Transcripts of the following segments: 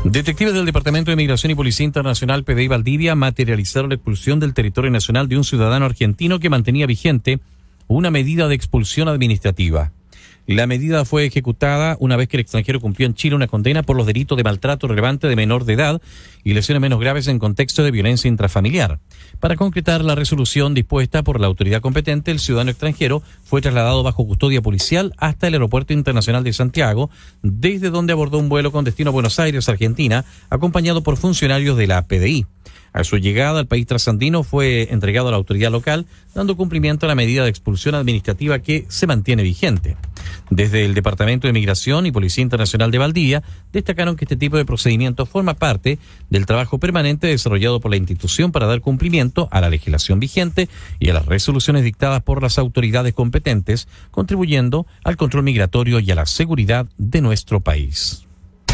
Detectives del Departamento de Migración y Policía Internacional PDI Valdivia materializaron la expulsión del territorio nacional de un ciudadano argentino que mantenía vigente una medida de expulsión administrativa. La medida fue ejecutada una vez que el extranjero cumplió en Chile una condena por los delitos de maltrato relevante de menor de edad y lesiones menos graves en contexto de violencia intrafamiliar. Para concretar la resolución dispuesta por la autoridad competente, el ciudadano extranjero fue trasladado bajo custodia policial hasta el Aeropuerto Internacional de Santiago, desde donde abordó un vuelo con destino a Buenos Aires, Argentina, acompañado por funcionarios de la PDI. A su llegada al país trasandino fue entregado a la autoridad local, dando cumplimiento a la medida de expulsión administrativa que se mantiene vigente. Desde el Departamento de Migración y Policía Internacional de Valdivia destacaron que este tipo de procedimiento forma parte del trabajo permanente desarrollado por la institución para dar cumplimiento a la legislación vigente y a las resoluciones dictadas por las autoridades competentes, contribuyendo al control migratorio y a la seguridad de nuestro país.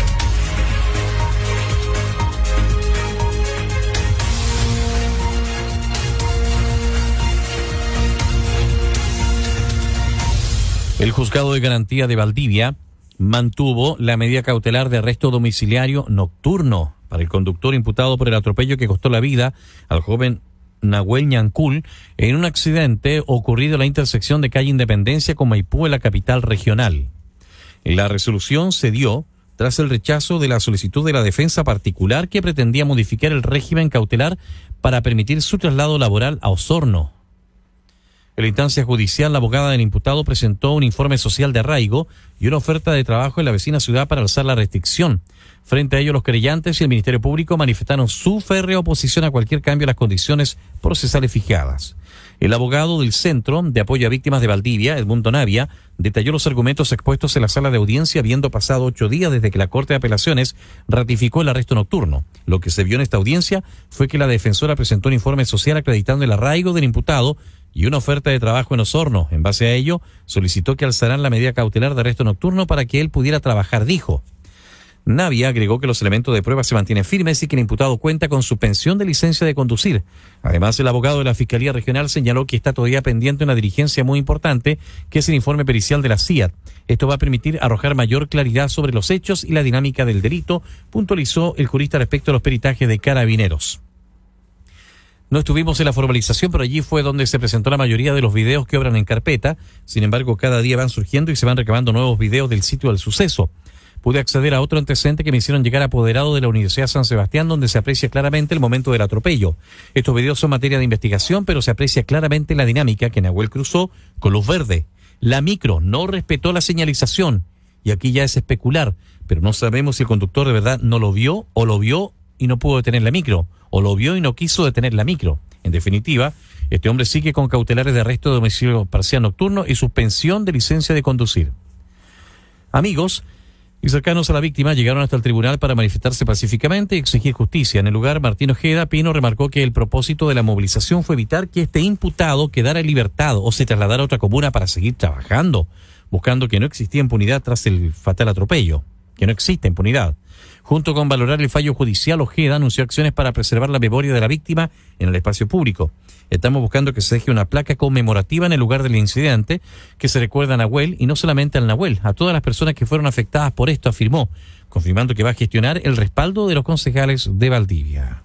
El Juzgado de Garantía de Valdivia mantuvo la medida cautelar de arresto domiciliario nocturno para el conductor imputado por el atropello que costó la vida al joven Nahuel Ñancul en un accidente ocurrido en la intersección de calle Independencia con Maipú en la capital regional. La resolución se dio tras el rechazo de la solicitud de la defensa particular que pretendía modificar el régimen cautelar para permitir su traslado laboral a Osorno. En la instancia judicial, la abogada del imputado presentó un informe social de arraigo y una oferta de trabajo en la vecina ciudad para alzar la restricción. Frente a ello, los querellantes y el Ministerio Público manifestaron su férrea oposición a cualquier cambio en las condiciones procesales fijadas. El abogado del Centro de Apoyo a Víctimas de Valdivia, Edmundo Navia, detalló los argumentos expuestos en la sala de audiencia, habiendo pasado 8 días desde que la Corte de Apelaciones ratificó el arresto nocturno. Lo que se vio en esta audiencia fue que la defensora presentó un informe social acreditando el arraigo del imputado y una oferta de trabajo en Osorno. En base a ello, solicitó que alzaran la medida cautelar de arresto nocturno para que él pudiera trabajar, dijo. Navia agregó que los elementos de prueba se mantienen firmes y que el imputado cuenta con suspensión de licencia de conducir. Además, el abogado de la Fiscalía Regional señaló que está todavía pendiente una diligencia muy importante, que es el informe pericial de la CIAT. Esto va a permitir arrojar mayor claridad sobre los hechos y la dinámica del delito, puntualizó el jurista respecto a los peritajes de Carabineros. No estuvimos en la formalización, pero allí fue donde se presentó la mayoría de los videos que obran en carpeta. Sin embargo, cada día van surgiendo y se van recabando nuevos videos del sitio del suceso. Pude acceder a otro antecedente que me hicieron llegar apoderado de la Universidad San Sebastián, donde se aprecia claramente el momento del atropello. Estos videos son materia de investigación, pero se aprecia claramente la dinámica que Nahuel cruzó con luz verde. La micro no respetó la señalización, y aquí ya es especular, pero no sabemos si el conductor de verdad no lo vio o lo vio y no pudo detener la micro, o lo vio y no quiso detener la micro. En definitiva, este hombre sigue con cautelares de arresto de domicilio parcial nocturno y suspensión de licencia de conducir. Amigos y cercanos a la víctima llegaron hasta el tribunal para manifestarse pacíficamente y exigir justicia. En el lugar, Martín Ojeda Pino remarcó que el propósito de la movilización fue evitar que este imputado quedara en libertad o se trasladara a otra comuna para seguir trabajando, buscando que no existía impunidad tras el fatal atropello, que no exista impunidad. Junto con valorar el fallo judicial, Ojeda anunció acciones para preservar la memoria de la víctima en el espacio público. Estamos buscando que se deje una placa conmemorativa en el lugar del incidente, que se recuerda a Nahuel, y no solamente al Nahuel, a todas las personas que fueron afectadas por esto, afirmó, confirmando que va a gestionar el respaldo de los concejales de Valdivia.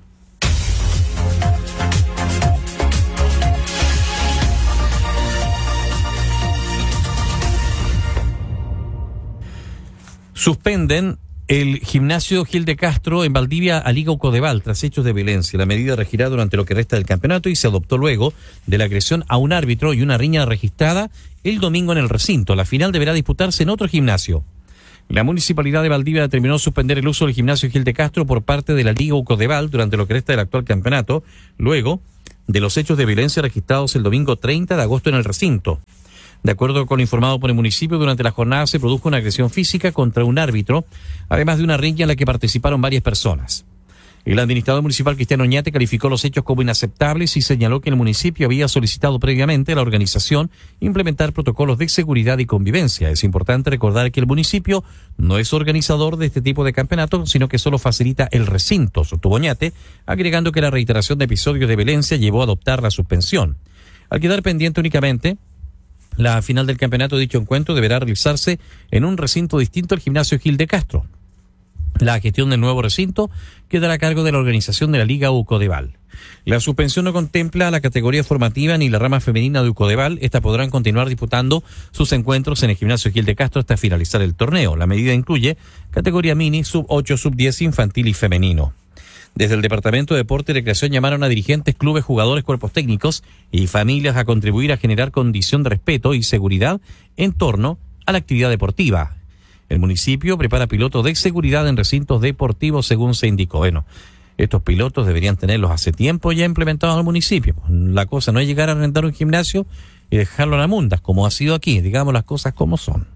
Suspenden el gimnasio Gil de Castro en Valdivia a Liga Ucodeval tras hechos de violencia. La medida regirá durante lo que resta del campeonato y se adoptó luego de la agresión a un árbitro y una riña registrada el domingo en el recinto. La final deberá disputarse en otro gimnasio. La Municipalidad de Valdivia determinó suspender el uso del gimnasio Gil de Castro por parte de la Liga Ucodeval durante lo que resta del actual campeonato, luego de los hechos de violencia registrados el domingo 30 de agosto en el recinto. De acuerdo con lo informado por el municipio, durante la jornada se produjo una agresión física contra un árbitro, además de una riña en la que participaron varias personas. El administrador municipal Cristiano Oñate calificó los hechos como inaceptables y señaló que el municipio había solicitado previamente a la organización implementar protocolos de seguridad y convivencia. Es importante recordar que el municipio no es organizador de este tipo de campeonatos, sino que solo facilita el recinto, sostuvo Oñate, agregando que la reiteración de episodios de violencia llevó a adoptar la suspensión. Al quedar pendiente únicamente la final del campeonato, dicho encuentro deberá realizarse en un recinto distinto al gimnasio Gil de Castro. La gestión del nuevo recinto quedará a cargo de la organización de la Liga Ucodeval. La suspensión no contempla la categoría formativa ni la rama femenina de Ucodeval. Estas podrán continuar disputando sus encuentros en el gimnasio Gil de Castro hasta finalizar el torneo. La medida incluye categoría mini, sub-8, sub-10, infantil y femenino. Desde el Departamento de Deporte y Recreación llamaron a dirigentes, clubes, jugadores, cuerpos técnicos y familias a contribuir a generar condición de respeto y seguridad en torno a la actividad deportiva. El municipio prepara pilotos de seguridad en recintos deportivos, según se indicó. Bueno, estos pilotos deberían tenerlos hace tiempo ya implementados en el municipio. La cosa no es llegar a rentar un gimnasio y dejarlo a la munda, como ha sido aquí. Digamos las cosas como son.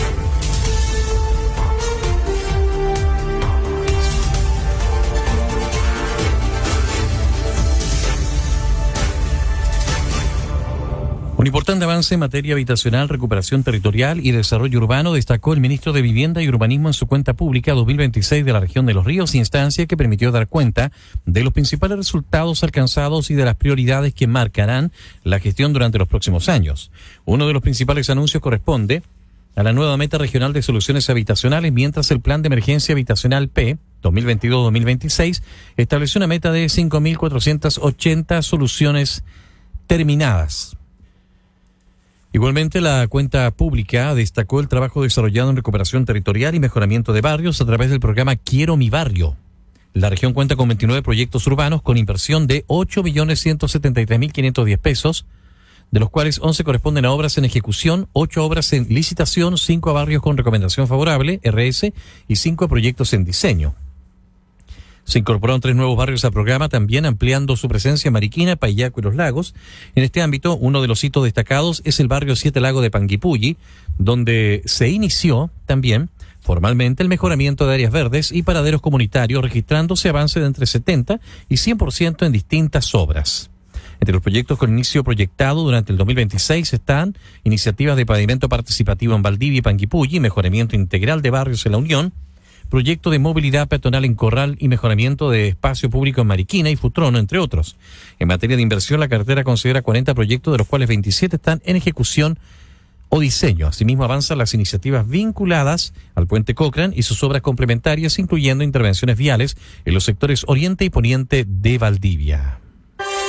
Un importante avance en materia habitacional, recuperación territorial y desarrollo urbano destacó el ministro de Vivienda y Urbanismo en su cuenta pública 2026 de la región de Los Ríos, instancia que permitió dar cuenta de los principales resultados alcanzados y de las prioridades que marcarán la gestión durante los próximos años. Uno de los principales anuncios corresponde a la nueva meta regional de soluciones habitacionales, mientras el Plan de Emergencia Habitacional P 2022-2026 estableció una meta de 5.480 soluciones terminadas. Igualmente, la cuenta pública destacó el trabajo desarrollado en recuperación territorial y mejoramiento de barrios a través del programa Quiero mi barrio. La región cuenta con 29 proyectos urbanos con inversión de 8.173.510 pesos, de los cuales 11 corresponden a obras en ejecución, 8 obras en licitación, 5 a barrios con recomendación favorable, RS, y 5 a proyectos en diseño. Se incorporaron 3 nuevos barrios al programa, también ampliando su presencia en Mariquina, Payaco y Los Lagos. En este ámbito, uno de los hitos destacados es el barrio Siete Lagos de Panguipulli, donde se inició también formalmente el mejoramiento de áreas verdes y paraderos comunitarios, registrándose avance de entre 70 y 100% en distintas obras. Entre los proyectos con inicio proyectado durante el 2026 están iniciativas de pavimento participativo en Valdivia y Panguipulli, mejoramiento integral de barrios en La Unión, proyecto de movilidad peatonal en Corral y mejoramiento de espacio público en Mariquina y Futrono, entre otros. En materia de inversión, la cartera considera 40 proyectos, de los cuales 27 están en ejecución o diseño. Asimismo, avanzan las iniciativas vinculadas al puente Cochrane y sus obras complementarias, incluyendo intervenciones viales en los sectores oriente y poniente de Valdivia.